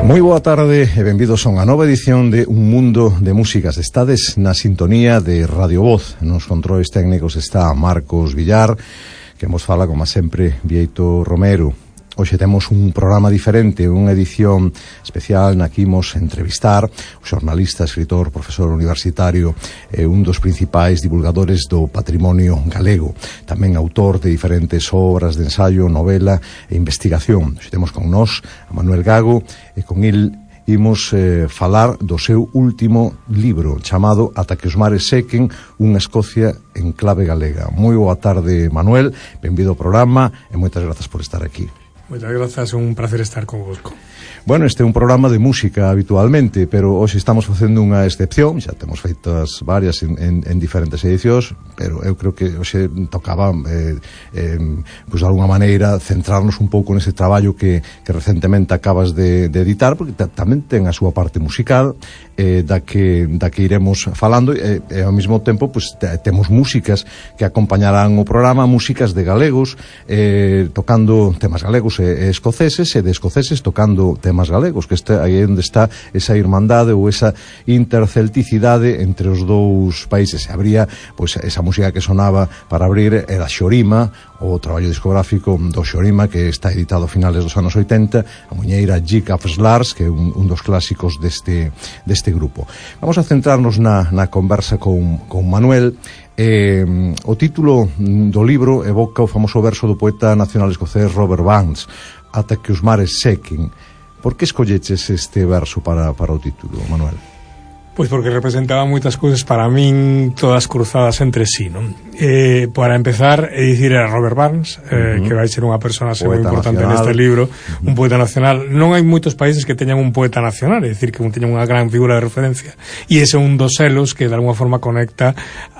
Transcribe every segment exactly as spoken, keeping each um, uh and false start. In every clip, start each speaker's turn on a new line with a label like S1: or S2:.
S1: Moi boa tarde e benvidos a unha nova edición de Un Mundo de Músicas. Estades na sintonía de Radio Voz. Nos controles técnicos está Marcos Villar, que nos fala, como sempre, Vieito Romero. Hoxe temos un programa diferente, unha edición especial na que imos entrevistar o xornalista, escritor, profesor universitario e un dos principais divulgadores do patrimonio galego, tamén autor de diferentes obras de ensaio, novela e investigación. Hoxe temos con nós a Manuel Gago e con il imos eh, falar do seu último libro chamado Ata que os mares sequen, unha Escocia en clave galega. Moi boa tarde, Manuel, benvido ao programa e moitas grazas por estar aquí.
S2: Moitas grazas, un placer estar convosco.
S1: Bueno, este é un programa de música habitualmente, pero hoxe estamos facendo unha excepción, xa temos feitas varias en, en, en diferentes edicións, pero eu creo que hoxe tocaba, eh, eh, pues de alguna maneira, centrarnos un pouco nese traballo que, que recentemente acabas de, de editar, porque tamén ten a súa parte musical, eh, da, que, da que iremos falando, e, e ao mesmo tempo, pues, te, temos músicas que acompañarán o programa, músicas de galegos, eh, tocando temas galegos e, e escoceses, e de escoceses tocando temas galegos, que este, aí onde está esa irmandade ou esa intercelticidade entre os dous países. Se habría, pois, esa música que sonaba para abrir era Xorima, o traballo discográfico do Xorima, que está editado a finales dos anos oitenta, a muñeira Jig of Slars, que é un, un dos clásicos deste, deste grupo. Vamos a centrarnos na, na conversa con, con Manuel. Eh, o título do libro evoca o famoso verso do poeta nacional escocés Robert Burns, Ata que os mares sequen. Por que escolleches este verso para, para o título, Manuel?
S2: Pois porque representaba moitas cousas para min, todas cruzadas entre sí, non? Eh, para empezar, é dicir, era Robert Burns, eh, uh -huh. que vai ser unha persona moi importante nacional neste libro, uh -huh. un poeta nacional. Non hai moitos países que teñan un poeta nacional, é dicir, que teñan unha gran figura de referencia, e ese é un dos elos que de alguna forma conecta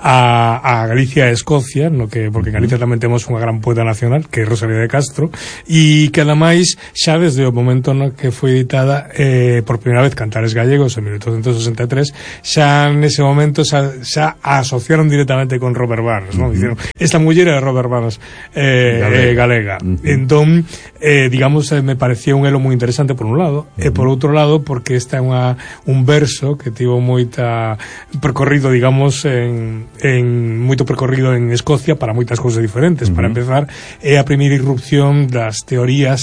S2: a, a Galicia e Escocia, no que, porque en Galicia uh -huh. tamén temos unha gran poeta nacional, que é Rosalía de Castro, e que ademais, xa desde o momento no que foi editada eh, por primeira vez Cantares Gallegos en mil oitocentos sesenta e tres, xa nese momento xa, xa asociaron directamente con Robert Burns, ¿no? Uh -huh. Dicieron, esta muller é Robert Burns eh, galega, eh, galega. Uh -huh. Entón, eh, digamos, eh, me parecía un elo moi interesante por un lado, uh -huh. e por outro lado porque esta é unha, un verso que tivo moita percorrido, digamos, en, en moito percorrido en Escocia para moitas cousas diferentes. Uh -huh. Para empezar, é a primeira irrupción das teorías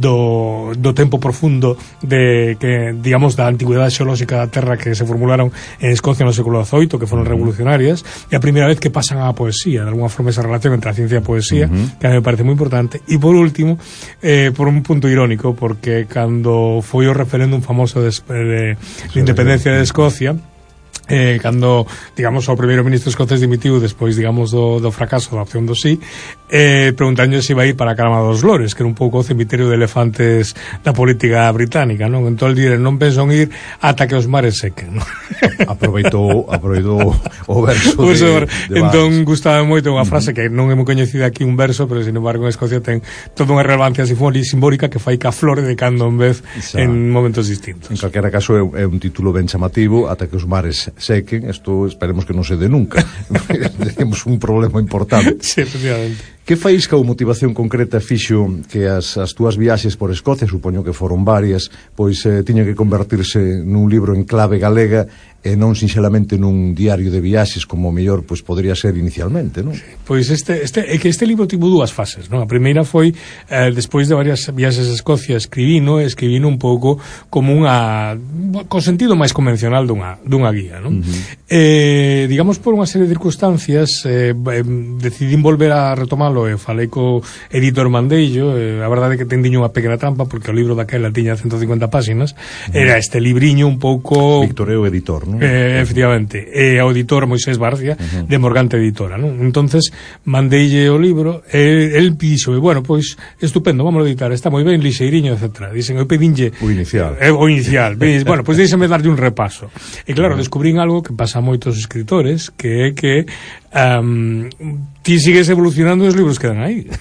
S2: do, do tempo profundo de, que, digamos, da antigüedade xeolóxica da Terra que se formularon en Escocia no século dezoito, que foron revolucionarias, e a primeira vez que pasan á poesía, de alguna forma esa relación entre a ciencia e a poesía, uh -huh. que a mí me parece moi importante. E por último, eh, por un punto irónico, porque cando foi o referéndum famoso de, de, de independencia de Escocia, Eh, cando, digamos, o primeiro ministro escocés dimitiu despois, digamos, do, do fracaso da opción do sí, eh, preguntando se iba a ir para a Calama dos Lores, que era un pouco o cemiterio de elefantes da política británica, non? Entón, dire, non penso en ir ata que os mares sequen, non?
S1: Aproveitou, aproveitou o verso
S2: pues,
S1: de, de
S2: entón, gustaba moito unha frase que non é moi coñecida aquí, un verso, pero, sin embargo, en Escocia ten toda unha relevancia simbólica que fai que a flore de cando en vez Xa. en momentos distintos.
S1: En calquera caso, é, é un título ben chamativo, Ata que os mares sequen. Isto esperemos que non se dé nunca. Temos un problema importante.
S2: Sí, efectivamente.
S1: Que faísca ou motivación concreta fixo que as, as túas viaxes por Escocia, supoño que foron varias, pois eh, tiña que convertirse nun libro en clave galega e non sinxelamente nun diario de viaxes como mellor pois podría ser inicialmente, non?
S2: Sí, pois este, este, é que este libro tivo dúas fases, non? A primeira foi, eh, despois de varias viaxes a Escocia, escribino, escribino un pouco como unha, co sentido máis convencional dunha, dunha guía, non? Uh -huh. eh, digamos, por unha serie de circunstancias, eh, eh, decidín volver a retomalo e falei co editor Mandello, eh, a verdade é que tendiño unha pequena trampa, porque o libro daquela tiña ciento cincuenta páxinas, uh -huh. era este libriño un pouco...
S1: Víctor é o editor, non?
S2: Eh, efectivamente, e o editor Moisés Barcia, uh -huh. de Morgante Editora, non? Entonces mandeille o libro e el dixo, bueno, pois estupendo, vamos a editar, está moi ben, lixeiriño, etcétera. Dicen, eu pedinlle
S1: o inicial.
S2: Eh, o inicial. Bueno, pois deixame darlle un repaso. E claro, uh -huh. descubrín algo que pasa a moitos escritores, que é que um, ti sigues evolucionando e os libros quedan aí.
S1: Xa.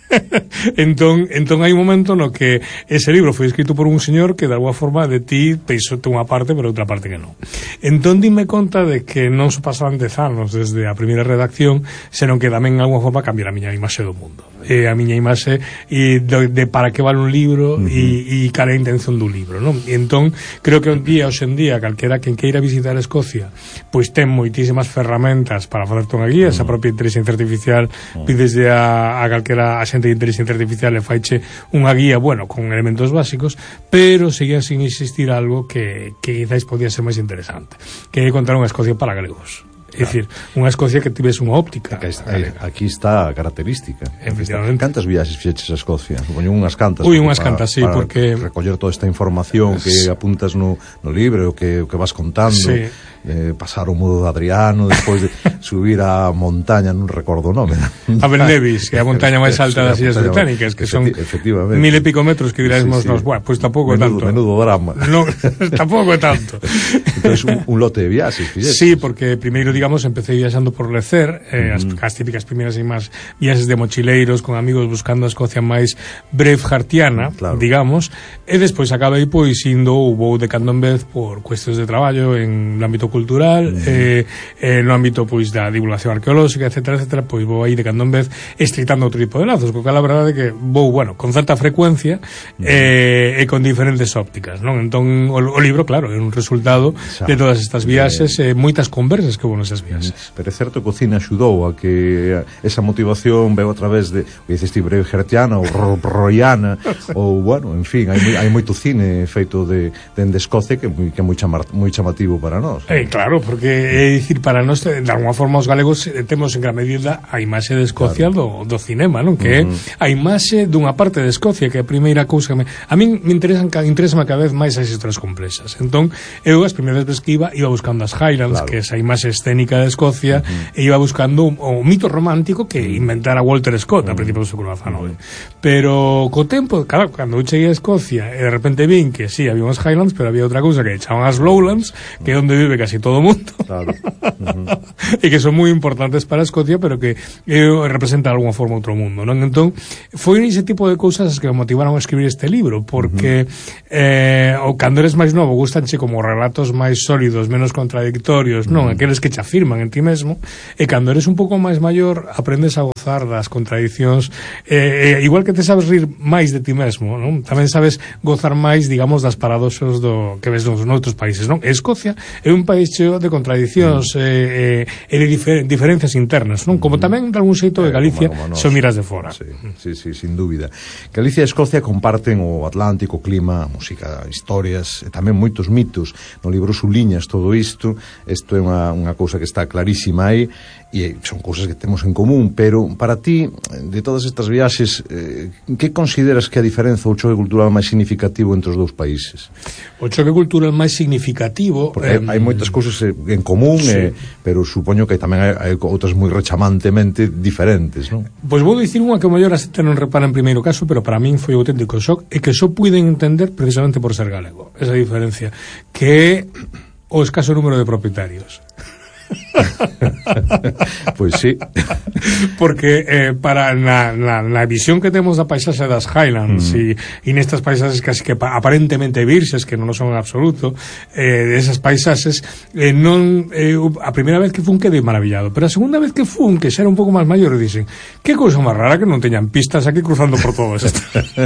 S2: entón, entón hai un momento no que ese libro foi escrito por un señor que de alguma forma de ti peixote unha parte pero outra parte que non. Entón dime conta de que non se pasaban dez anos desde a primeira redacción, senón que tamén en alguma forma cambiar a miña imaxe do mundo, e a miña imaxe e de, de para que vale un libro uh -huh. e, e cal é a intención do libro, non? E entón creo que un día, hoxe en día, calquera quen queira visitar Escocia pois ten moitísimas ferramentas para facerte unha guía, uh -huh. esa propia inteligencia artificial uh -huh. pideslle a, a calquera a xente de inteligencia artificial e faiche unha guía, bueno, con elementos básicos, pero seguía sin existir algo que, que quizás podía ser máis interesante, que é contar unha Escocia para gregos. É dicir, unha Escocia que tivese unha óptica.
S1: Aquí está, aquí está a característica. Efectivamente. Cantas viaxes fixeches a Escocia? Poño unhas cantas.
S2: Ui, unhas cantas, sí, porque
S1: recoller toda esta información que apuntas no, no libro, que, que vas contando. Sí. Eh, pasar o mudo de Adriano, despois de subir a montaña, non recordo o nome.
S2: A Belnevis, que é a montaña máis alta das Illas Británicas, que son mil e pico metros, que dirásemos sí, sí. nos, bueno, pois pues tampouco é tanto.
S1: Menudo drama.
S2: No, tampouco é tanto.
S1: Entonces, un, un lote de viaxes, fixetes.
S2: Sí, porque primeiro, digamos, empecé viaxando por Lecer, eh, as, as típicas primeiras e máis viaxes de mochileiros con amigos buscando a Escocia máis braveheartiana, claro. digamos, e despois acabei pois indo o voo de cando en vez por cuestións de traballo en o ámbito cultural, uh -huh. eh, eh, no ámbito pois da divulgación arqueolóxica, etcétera, etcétera, pois vou aí de cando en vez estritando outro tipo de lazos, porque a verdade é que vou, bueno, con certa frecuencia uh -huh. eh, e con diferentes ópticas, non? Entón, o, o libro, claro, é un resultado Xa, de todas estas viaxes e eh, moitas conversas que hubo nesas viaxes.
S1: Pero é certo que o cine axudou a que esa motivación veo a través de, o dices ti, braveheartiana ou roiana, ou, bueno, en fin, hai, hai moito cine feito de, de, de Escocia que, que é moi, chamar, moi chamativo para nós.
S2: Eh, claro, porque é dicir, para nós de alguma forma os galegos temos en gran medida a imaxe de Escocia claro. do, do cinema, non? Que é uh -huh. a imaxe dunha parte de Escocia, que é a primeira cousa que me... A min me interesan, interesan cada vez máis as historias complexas. Entón, eu as primeiras veces que iba, iba buscando as Highlands, claro. que é esa imaxe escénica de Escocia, uh -huh. e iba buscando o mito romántico que inventara Walter Scott a uh -huh. principios do século dezanoveno. Uh -huh. Pero co tempo, claro, cando eu cheguei a Escocia, e de repente vin que sí, había unhas Highlands, pero había outra cousa que echaban as Lowlands, que é onde vive casi todo o mundo. Claro. Uh -huh. E que son moi importantes para Escocia, pero que eh, representan de alguna forma outro mundo, non? Entón, foi ese tipo de cousas que me motivaron a escribir este libro, porque uh -huh. eh, o cando eres máis novo gustanche como relatos máis sólidos, menos contradictorios, non? Uh -huh. Aqueles que te afirman en ti mesmo, e cando eres un pouco máis maior aprendes a gozar das contradicións, eh, eh, igual que te sabes rir máis de ti mesmo, non? Tamén sabes gozar máis, digamos, das paradoxos do que ves nos noutros países, non? Escocia é un país cheo de contradicións mm. eh, eh, e de difer diferencias internas, non? Como tamén de algún xeito de Galicia, eh, se o miras de fora.
S1: Sí, sí, sí, sin dúbida. Galicia e Escocia comparten o Atlántico, o clima, a música, historias e tamén moitos mitos. No libro suliñas todo isto. Isto é unha, unha cousa que está clarísima aí e son cousas que temos en común, pero para ti, de todas estas viaxes, eh, que consideras que a diferenza ou choque cultural máis significativo entre os dous países?
S2: O choque cultural máis significativo...
S1: Porque eh, hai moitas cousas en común, sí. eh, pero supoño que tamén hai, hai outras moi rechamantemente diferentes, non?
S2: Pois vou dicir unha que o mellor a xente non repara en primeiro caso, pero para min foi o auténtico shock, e que só puiden entender precisamente por ser galego, esa diferencia, que é o escaso número de propietarios.
S1: Pois sí.
S2: Porque eh, para na, na, na visión que temos da paisaxe das Highlands mm. e nestas paisaxes casi que aparentemente virxes, que non son en absoluto, eh, esas paisaxes eh, non eh, a primeira vez que fun quedei maravillado, pero a segunda vez que fun, que xa era un pouco máis maior, dixen, que cousa máis rara que non teñan pistas aquí cruzando por todo isto.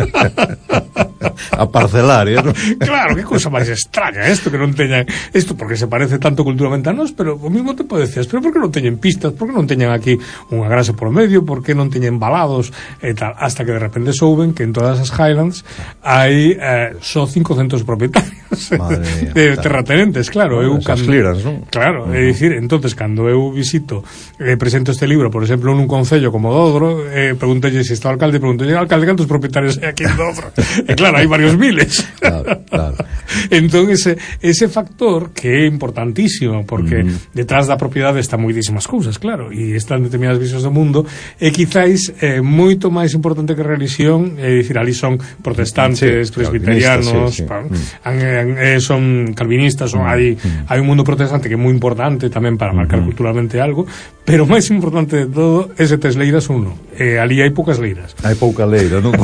S1: A parcelaria, ¿no?
S2: Claro, que cousa máis extraña isto, que non teñan isto, porque se parece tanto culturalmente a nós, pero o mismo tempo decías, pero por que non teñen pistas, por que non teñen aquí unha grasa por medio, por que non teñen balados e tal, hasta que de repente souben que en todas as Highlands hai eh, só cincocentos propietarios de terratenentes, claro.
S1: Bueno,
S2: eu
S1: cando, clearance, ¿no?
S2: Claro, uh -huh. é dicir, entonces cando eu visito e eh, presento este libro, por exemplo, nun concello como Dodro, eh, preguntelle se está o alcalde, preguntelle, alcalde, cantos propietarios hai aquí en Dodro? E claro, hai varios miles. Claro, claro. Entón ese, ese factor que é importantísimo, porque uh -huh. detrás detrás da propiedade están moitísimas cousas, claro, e están determinadas visións do mundo, e quizáis eh, moito máis importante que a religión, é dicir, ali son protestantes, sí, presbiterianos, sí, sí. Pa, mm. an, an, eh, son calvinistas, son, mm. hai, mm. hai un mundo protestante que é moi importante tamén para marcar mm. culturalmente algo, pero máis importante de todo, ese tes leiras uno, eh, ali hai poucas leiras.
S1: Hai pouca leira, non?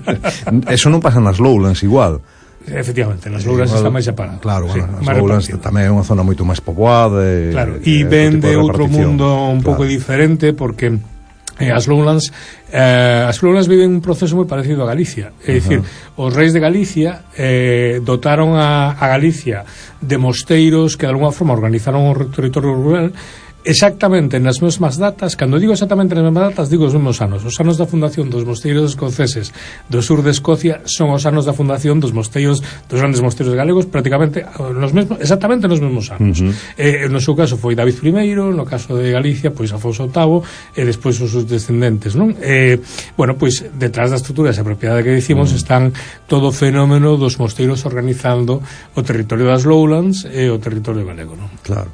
S1: Eso non pasa nas Lowlands igual.
S2: Efectivamente, nas Lowlands está máis separado.
S1: Claro, sí, as Lowlands tamén é unha zona moito máis poboada e,
S2: claro, e ven de outro mundo un claro. pouco diferente, porque eh, as Lowlands eh, as Lowlands viven un proceso moi parecido a Galicia, é dicir, uh-huh. os reis de Galicia eh, dotaron a, a Galicia de mosteiros que de alguna forma organizaron o territorio rural exactamente nas mesmas datas. Cando digo exactamente nas mesmas datas, digo os mesmos anos. Os anos da fundación dos mosteiros escoceses do sur de Escocia son os anos da fundación dos mosteiros, dos grandes mosteiros galegos, prácticamente nos mesmos, exactamente nos mesmos anos. Uh-huh. eh, no seu caso foi David primeiro, no caso de Galicia, pois Afonso octavo, e despois os seus descendentes, non? Eh, bueno, pois detrás da estrutura esa propiedade que dicimos uh-huh. están todo o fenómeno dos mosteiros organizando o territorio das Lowlands e o territorio galego, non?
S1: Claro.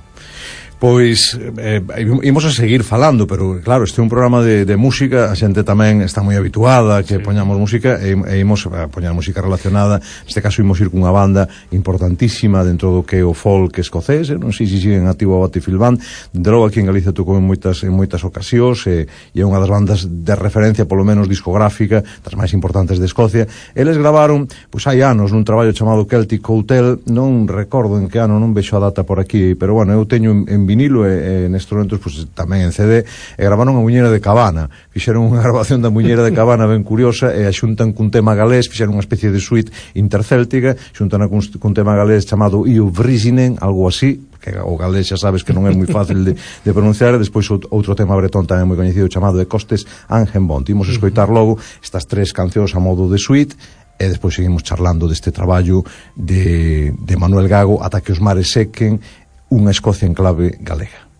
S1: Pois eh, imos a seguir falando, pero claro, este é un programa de, de música, a xente tamén está moi habituada que sí. poñamos música e, e imos a poñar música relacionada. Neste caso imos ir cunha banda importantísima dentro do que é o folk escocés, eh? non sei se siguen activo a Battlefield Band, de logo aquí en Galicia tocou en moitas, en moitas ocasións e, e é unha das bandas de referencia, polo menos discográfica, das máis importantes de Escocia. Eles gravaron, pois hai anos, nun traballo chamado Celtic Hotel, non recordo en que ano, non vexo a data por aquí, pero bueno, eu teño en, en vinilo e, e nestes momentos pues, tamén en C D, e gravaron a Muñeira de Cabana, fixeron unha grabación da Muñeira de Cabana ben curiosa e a xuntan cun tema galés, fixeron unha especie de suite intercéltica, xuntan cun, cun tema galés chamado Io Vrisinen, algo así, que o galés xa sabes que non é moi fácil de, de pronunciar, e despois outro tema bretón tamén moi coñecido chamado de Costes Angenbont. Imos escoitar logo estas tres cancións a modo de suite e despois seguimos charlando deste traballo de, de Manuel Gago, Ata que os mares sequen, unha Escocia en clave galega.